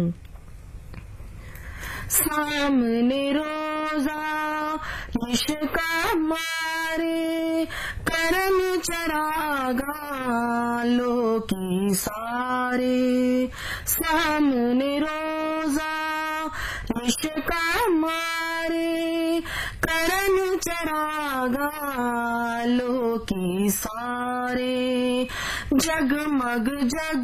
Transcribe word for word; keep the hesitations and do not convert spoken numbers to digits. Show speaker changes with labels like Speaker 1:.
Speaker 1: सामने रोजा इश्का मारे करम चरागा लोकी सारे। सामने रोजा इश्का मारे करम चरागा लोकी सारे। जगमग जग